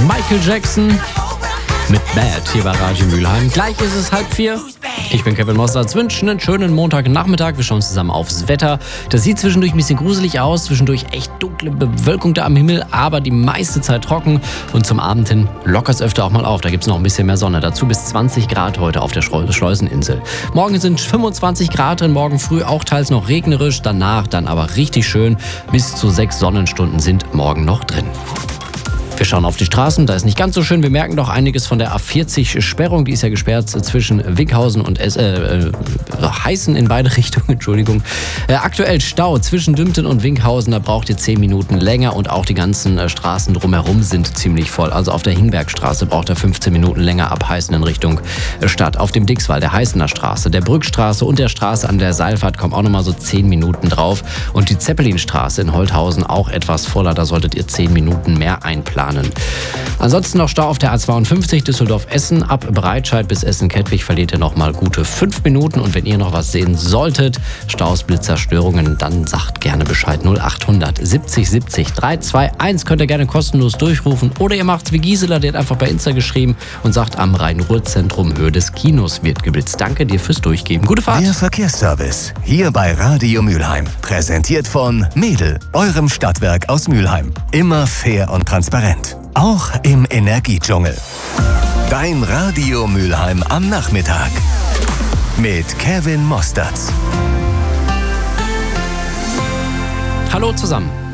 Michael Jackson mit Bad hier bei Radio Mülheim. Gleich ist es 3:30. Ich bin Kevin Mosser. Wünsche einen schönen Montagnachmittag. Wir schauen zusammen aufs Wetter. Das sieht zwischendurch ein bisschen gruselig aus. Zwischendurch echt dunkle Bewölkung da am Himmel, aber die meiste Zeit trocken. Und zum Abend hin lockert es öfter auch mal auf. Da gibt es noch ein bisschen mehr Sonne. Dazu bis 20 Grad heute auf der Schleuseninsel. Morgen sind 25 Grad drin. Morgen früh auch teils noch regnerisch. Danach dann aber richtig schön. Bis zu 6 Sonnenstunden sind morgen noch drin. Wir schauen auf die Straßen, da ist nicht ganz so schön. Wir merken doch einiges von der A40-Sperrung. Die ist ja gesperrt zwischen Winkhausen und Heißen in beide Richtungen, Entschuldigung. Aktuell Stau zwischen Dümpten und Winkhausen, da braucht ihr 10 Minuten länger und auch die ganzen Straßen drumherum sind ziemlich voll. Also auf der Hingbergstraße braucht ihr 15 Minuten länger ab Heißen in Richtung Stadt. Auf dem Dixwall, der Heißener Straße, der Brückstraße und der Straße an der Seilfahrt kommen auch nochmal so 10 Minuten drauf. Und die Zeppelinstraße in Holthausen auch etwas voller, da solltet ihr 10 Minuten mehr einplanen. Ansonsten noch Stau auf der A52 Düsseldorf-Essen. Ab Breitscheid bis Essen-Kettwig verliert ihr noch mal gute 5 Minuten. Und wenn ihr noch was sehen solltet, Staus, Blitzer, Störungen, dann sagt gerne Bescheid. 0800 70 70 321 könnt ihr gerne kostenlos durchrufen. Oder ihr macht's wie Gisela, die hat einfach bei Insta geschrieben und sagt, am Rhein-Ruhr-Zentrum Höhe des Kinos wird geblitzt. Danke dir fürs Durchgeben. Gute Fahrt. Der Verkehrsservice hier bei Radio Mülheim. Präsentiert von Mädel, eurem Stadtwerk aus Mülheim. Immer fair und transparent. Auch im Energiedschungel. Dein Radio Mülheim am Nachmittag. Mit Kevin Mostertz. Hallo zusammen.